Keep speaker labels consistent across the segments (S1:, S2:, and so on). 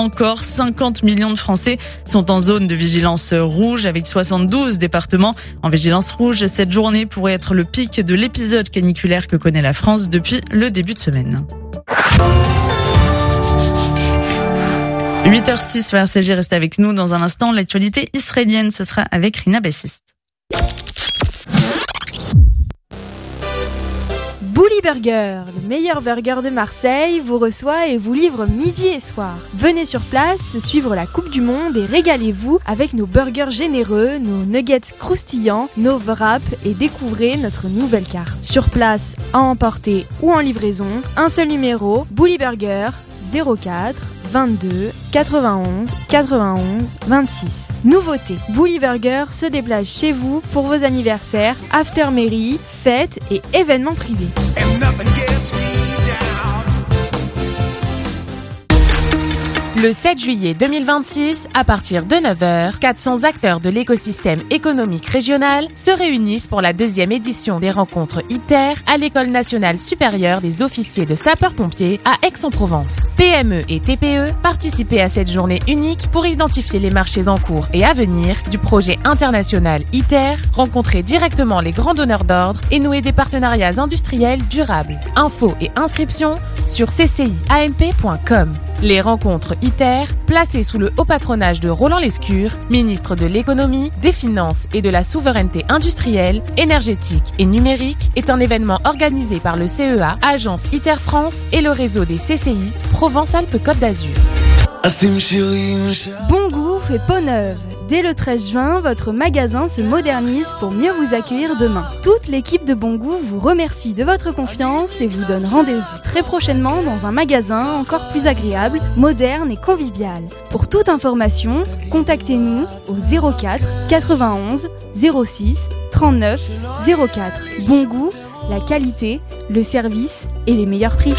S1: encore. 50 millions de Français sont en zone de vigilance rouge avec 72 départements en vigilance rouge. Cette journée pourrait être le pic de l'épisode caniculaire que connaît la France depuis le début de semaine. 8h06 sur RCJ, restez avec nous dans un instant. L'actualité israélienne, ce sera avec Rina Bassiste.
S2: Bouli Burger, le meilleur burger de Marseille, vous reçoit et vous livre midi et soir. Venez sur place, suivre la Coupe du Monde et régalez-vous avec nos burgers généreux, nos nuggets croustillants, nos wraps et découvrez notre nouvelle carte. Sur place, à emporter ou en livraison, un seul numéro, Bouli Burger 04 22 91 91 26. Nouveauté, Bouli Burger se déplace chez vous pour vos anniversaires, after mairie, fêtes et événements privés.
S3: Le 7 juillet 2026, à partir de 9h, 400 acteurs de l'écosystème économique régional se réunissent pour la deuxième édition des rencontres ITER à l'École nationale supérieure des officiers de sapeurs-pompiers à Aix-en-Provence. PME et TPE participent à cette journée unique pour identifier les marchés en cours et à venir du projet international ITER, rencontrer directement les grands donneurs d'ordre et nouer des partenariats industriels durables. Infos et inscriptions sur cciamp.com. Les rencontres ITER, placées sous le haut patronage de Roland Lescure, ministre de l'économie, des finances et de la souveraineté industrielle, énergétique et numérique, est un événement organisé par le CEA, Agence ITER France et le réseau des CCI, Provence-Alpes-Côte d'Azur.
S2: Bon goût fait peau neuve. Dès le 13 juin, votre magasin se modernise pour mieux vous accueillir demain. Toute l'équipe de Bon Goût vous remercie de votre confiance et vous donne rendez-vous très prochainement dans un magasin encore plus agréable, moderne et convivial. Pour toute information, contactez-nous au 04 91 06 39 04. Bon Goût, la qualité, le service et les meilleurs prix.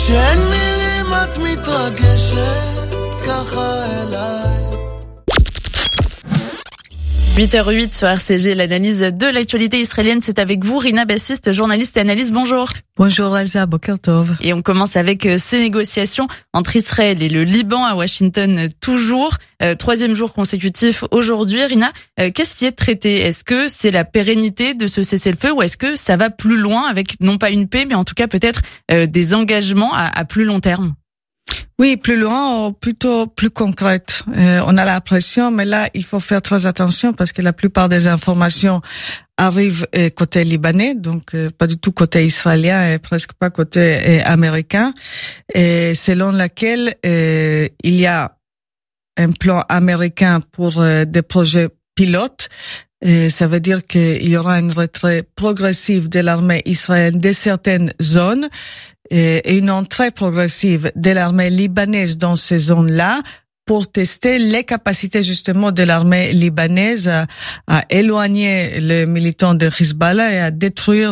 S1: 8h08 sur RCJ, l'analyse de l'actualité israélienne, c'est avec vous, Rina Bassiste, journaliste et analyste. Bonjour.
S4: Bonjour Elsa, Boker Tov.
S1: Et on commence avec ces négociations entre Israël et le Liban à Washington toujours. Troisième jour consécutif aujourd'hui. Rina, qu'est-ce qui est traité? Est-ce que c'est la pérennité de ce cessez-le-feu ou est-ce que ça va plus loin avec non pas une paix, mais en tout cas peut-être des engagements à plus long terme?
S4: Oui, plus loin, plutôt plus concrète. On a l'impression, mais là, il faut faire très attention parce que la plupart des informations arrivent côté libanais, donc pas du tout côté israélien et presque pas côté américain, et selon laquelle il y a un plan américain pour des projets pilotes. Et ça veut dire qu'il y aura une retrait progressive de l'armée israélienne de certaines zones et une entrée progressive de l'armée libanaise dans ces zones-là pour tester les capacités justement de l'armée libanaise à éloigner les militants de Hezbollah et à détruire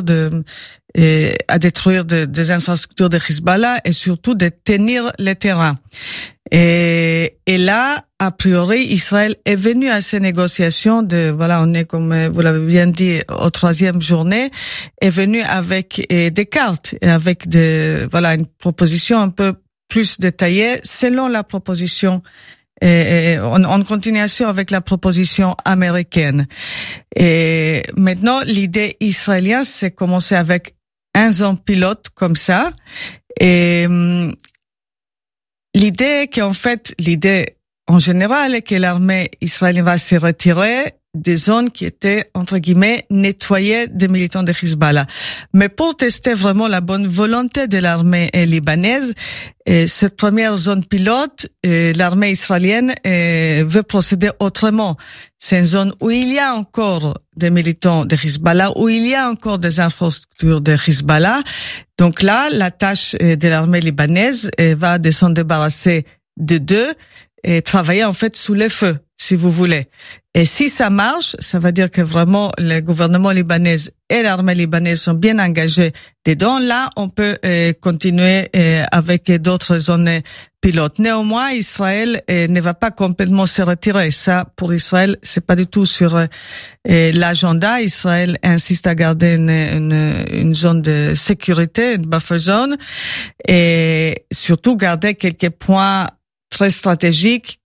S4: des infrastructures de Hezbollah et surtout de tenir le terrain. Et là, a priori, Israël est venu à ces négociations on est, comme vous l'avez bien dit, aux troisième journée, est venu avec des cartes et avec une proposition un peu plus détaillée selon la proposition en continuation avec la proposition américaine. Et maintenant, l'idée israélienne, c'est commencer avec un zone pilote comme ça. Et l'idée en général est que l'armée israélienne va se retirer des zones qui étaient, entre guillemets, nettoyées des militants de Hezbollah. Mais pour tester vraiment la bonne volonté de l'armée libanaise, cette première zone pilote, l'armée israélienne veut procéder autrement. C'est une zone où il y a encore des militants de Hezbollah, où il y a encore des infrastructures de Hezbollah. Donc là, la tâche de l'armée libanaise va de s'en débarrasser de deux et travailler en fait sous le feu, si vous voulez. Et si ça marche, ça veut dire que vraiment le gouvernement libanais et l'armée libanaise sont bien engagés dedans. Là, on peut continuer avec d'autres zones pilotes. Néanmoins, Israël ne va pas complètement se retirer. Ça, pour Israël, c'est pas du tout sur l'agenda. Israël insiste à garder une zone de sécurité, une buffer zone, et surtout garder quelques points très stratégiques